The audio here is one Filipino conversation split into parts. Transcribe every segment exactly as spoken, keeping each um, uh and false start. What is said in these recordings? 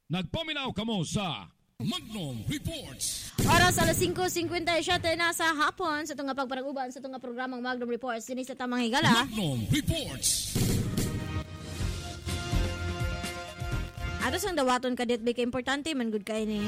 Nagpaminaw kamo sa Magnum Reports. Oras alas five fifty-seven na sa hapon sa itong pagparaguban sa itong programang Magnum Reports. Dinis sa tamang higala. Magnum Reports. Ato sang dawaton kadit bika importante man good kay ni.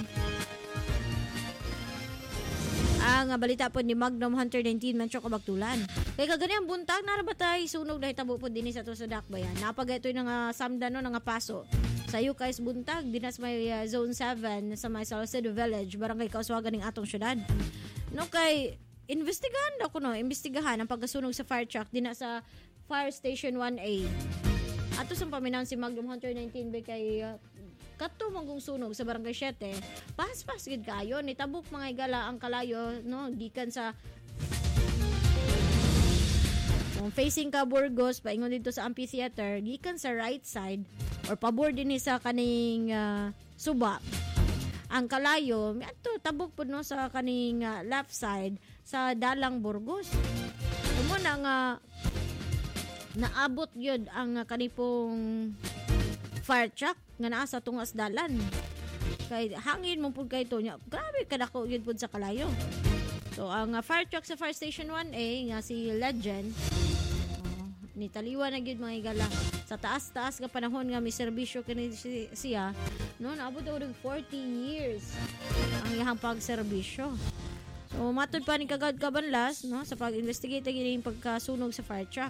Ang balita po ni Magnum Hunter nineteen Metro Kabaktulan. Kay kagani ang buntag narabatay sunog dahil tabo po dinis ato sa dakbayan. Napaga ito ng uh, samdano ng paso. Sa Yukais buntag dinas may uh, zone seven sa may Salcedo Village, barangay Kauswagan ng atong syudad. No kay investigahan daw ko no, investigahan ang pagkasunog sa fire truck dina sa Fire Station one A. Ato sa paminaw si Magnum Hunter nineteen bay kay uh, kato manggong sunog sa barangay seven. Pas-pas gid kayo ni tabok mga igala ang kalayo no gikan sa um, facing ka Burgos paingon dito sa amphitheater gikan sa right side or pabor din sa kaning uh, suba. Ang kalayo ato tabok pud no sa kaning uh, left side sa Dalang Burgos. Umo na nga naabot yun ang uh, kanipong fire truck nga naa sa tungas dalan. Kay hangin mo pud kay to nya. Grabe kadako yun pud sa kalayo. So ang uh, fire truck sa Fire Station one A nga si Legend oh, ni taliwa na gyud mga igala. Sa taas-taas nga panahon nga may serbisyo kini siya, no naabot og forty years ang iyang pagserbisyo. So matud pa ni kagad kabanlas no sa pag-investigate gini pagkasunog sa fire truck.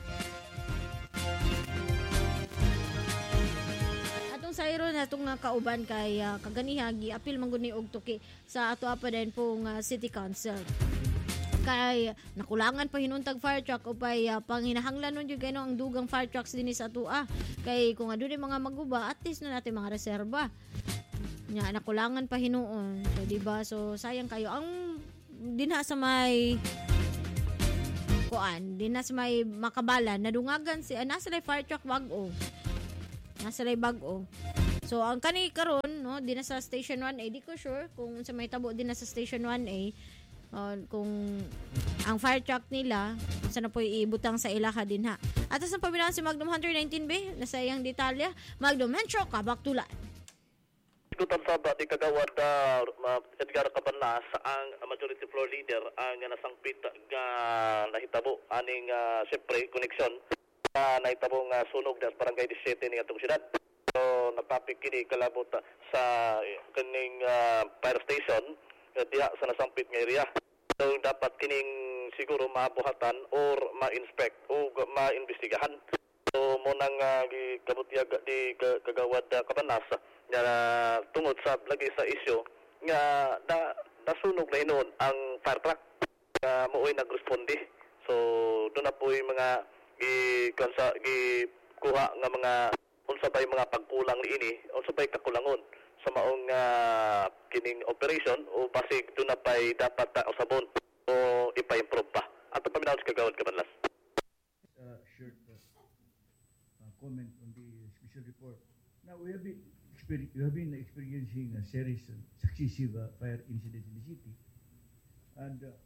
Sayro na itong uh, kauban kay uh, kaganiha gi-apil man gud ni og tuki sa ato pa din pong uh, City Council. Kay nakulangan pa hinuntag fire truck o pay uh, panghinahanglan nun yung gano ang dugang fire trucks din sa ato ah. Kay kung adun mga maguba at least na natin mga reserba. Nya nakulangan pa hinuon. So di ba? So sayang kayo ang dinha sa may kuan, dinha sa may Makabalan nadungagan si uh, nasa lay fire truck bag-o. Nasa lay bag-o. So ang kani karon no di na sa Station one A di ko sure kung sa may tabo din na sa Station one A uh, kung ang fire truck nila sa na po ibutang sa ilaha din ha. At sa paminaw si Magnum Hunter nineteen B nasa iyang detalya Magnum Metro Kabaktulan. Ikutan sa ba di kagawad uh, Edgar Cabanas ang majority floor leader ang nasangpit nga nahitabo aning uh, siyempre connection na naitabong uh, sunog das barangay seventeen ni atong syudad. So nagtapik kini kalabot uh, sa kaning uh, fire station uh, diha sa nasampit nga area. So dapat kining siguro mabuhatan or ma-inspect o ma-investigahan. So mo nang uh, gikabutyag di kagawad uh, Cabanas nga uh, tungod sa lagi sa isyu nga da, nasunog na hinuon ang fire truck uh, mooy nagresponde. So doon na po yung mga gi kansa gi kuha nga mga unsa bay mga pagkulang niini unsa bay kakulangon sa maong uh, kining operation o basig do na pay dapat ta usabon o ipa-improve pa ato paminaw sa kagawad Cabanlas. Uh, short uh, uh, comment on the special report. Now we have been exper- we have been experiencing a series of successive uh, fire incidents in the city, and uh,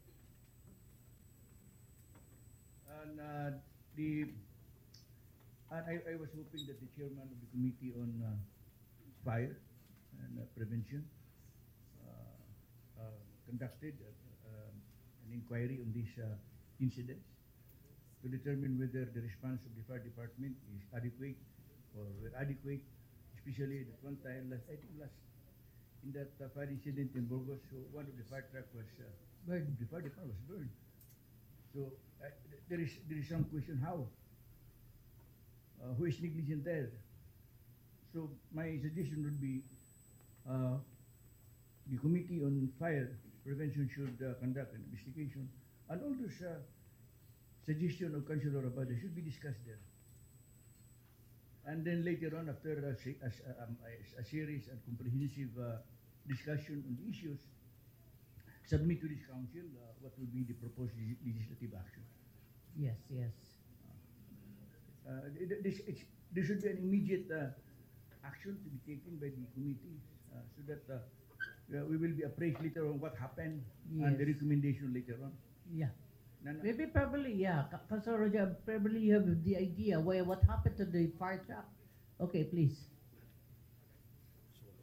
and uh, The and I, I was hoping that the chairman of the committee on uh, fire and uh, prevention uh, uh, conducted uh, uh, an inquiry on these uh, incidents to determine whether the response of the fire department is adequate or adequate, especially that one time last I think last in that uh, fire incident in Burgos, so one of the fire truck was uh, burned. The fire department was burned. So uh, there is there is some question how uh, who is negligent there. So my suggestion would be uh, the committee on fire prevention should uh, conduct an investigation, and all those uh, suggestion of Councilor Abada should be discussed there. And then later on, after a, a, um, a series and comprehensive uh, discussion on the issues, submit to this council uh, what will be the proposed legislative action. Yes, yes. Uh, this, there should be an immediate uh, action to be taken by the committee uh, so that uh, uh, we will be appraised later on what happened yes. and the recommendation later on. Yeah. No, no. Maybe probably, yeah. Councilor Roja, probably you have the idea why what happened to the fire truck. Okay, please.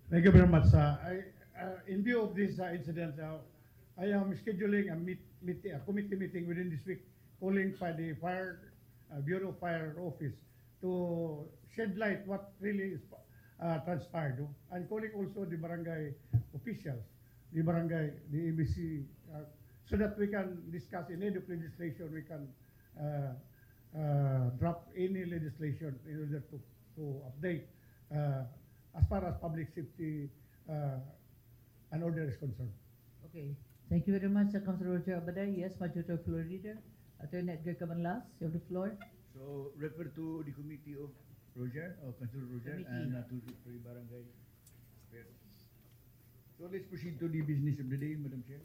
Thank you very much. Uh, I, uh, in view of this uh, incident, uh, I am scheduling a, meet, meet, a committee meeting within this week, calling by the Fire uh, Bureau of Fire Office to shed light what really is uh, transpired, no? And calling also the barangay officials, the barangay, the A B C, uh, so that we can discuss in any legislation, we can uh, uh, draft any legislation in order to, to update uh, as far as public safety uh, and order is concerned. Okay. Thank you very much, uh, Councilor Roger Abaday. Yes, Majority Floor Leader. Attorney Edgar Cabanlas, you have the floor. So refer to the committee of Roger, or Councilor Roger, Committee. and uh, to the to the barangay. So let's proceed to the business of the day, Madam Chair.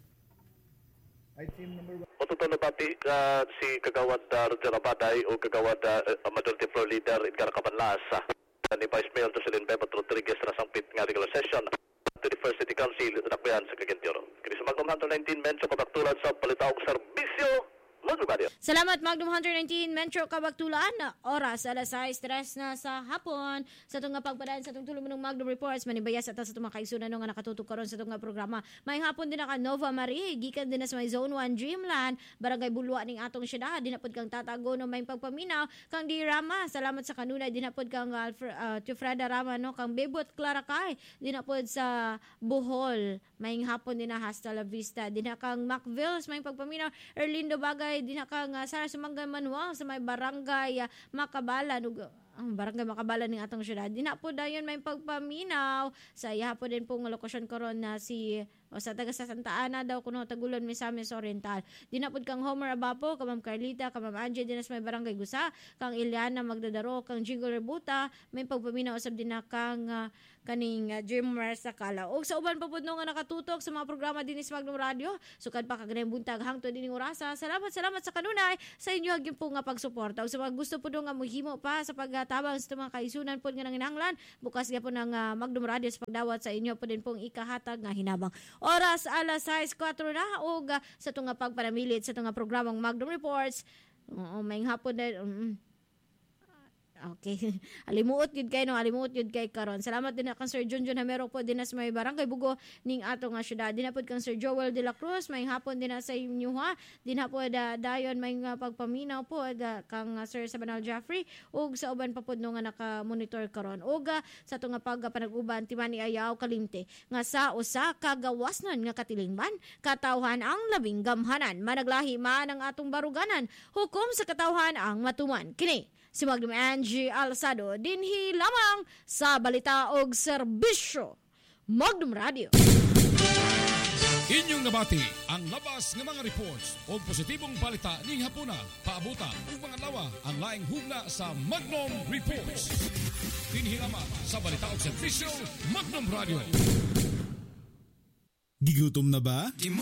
Item number one. O totoo na pati uh, si Kagawad uh, Roger Abaday o Kagawad uh, Majority Floor Leader Edgar Cabanlas uh, ni Vice Mayor Jocelyn Bebot Rodriguez na sangpit nga regular session to the First City Council nakbayan sa Cagayan. Kini sa Magnum one nineteen Menso kabaktulan sa palitaog serbisyo. Salamat Magnum one nineteen Metro Kabaktulan. Oras alas sais tres na sa hapon. Sa itong nga pagpadaan sa itong tulong ng Magnum Reports, manibayas at sa itong mga kaisunan nga nakatutok karon sa itong nga programa. May hapon din na ka Nova Marie, gikan din na sa may Zone one Dreamland, Barangay Bulwa ning atong syudad. Dinapod kang tatago no may pagpaminaw kang di Rama. Salamat sa kanunay dinapod kang uh, uh, Tufrada Rama no kang Bebot Claracay. Dinapod sa Bohol. May hapon din na hasta la vista. Dinakang Macvilles may pagpaminaw. Erlindo Bagay dinakang uh, sa Sumangga Manuel sa may barangay uh, Makabalan ug ang barangay Makabalan ning atong syudad. Dina po dayon may pagpaminaw sa iya po din pong lokasyon karon na si o sa taga sa Santa Ana daw kuno Tagulon Misamis Oriental. Dinapod kang Homer Abapo, kang Ma'am Carlita, kang Ma'am Angie dinas may barangay Gusa, kang Ileana Magdadaro, kang Jingle Rebuta, may pagpaminaw usab din na kang uh, kaning uh, Dreamer sa Kala. Og sa uban pa pud no nga nakatutok sa mga programa dinhi sa Magnum Radio, sukad pa kag buntag hangtod dining orasa. Salamat salamat sa kanunay sa inyo hagin po nga pagsuporta. Og sa mga gusto pud nga mohimo pa sa pagtabang sa mga kaisunan pud nga nanginahanglan, bukas gyapon ng uh, Magnum Radio sa pagdawat sa inyo pud din pong ikahatag nga hinabang. Oras alas sais kwatro na og uh, sa tunga pagpanamilit sa tunga programang Magnum Reports. Oo, may hapon din. Um, Okay. Alimuot yun kay no, alimuot yun kay karon. Salamat din na kang Sir Junjun Hamero po din sa may barangay Bugo ning ato nga syudad. Dinapod kang Sir Joel de la Cruz, may hapon din na sa inyo ha. Dinapod da dayon may nga pagpaminaw po da, kang uh, Sir Sabanal Jeffrey ug sa uban pa pud no nga naka-monitor karon. Ug uh, sa tunga pag panag-uban Timani Ayaw Kalimte nga sa usa ka gawasnon nga katilingban, katawhan ang labing gamhanan, managlahi man ang atong baruganan. Hukom sa katawhan ang matuman. Kini si Magnum Angie Alsado dinhi lamang sa balita og serbisyo Magnum Radio. Inyong nabati ang labas ng mga reports o positibong balita ning hapuna paabutan ug mga lawa ang laing hugna sa Magnum Reports. Dinhi lamang sa balita og serbisyo Magnum Radio. Gigutom na ba?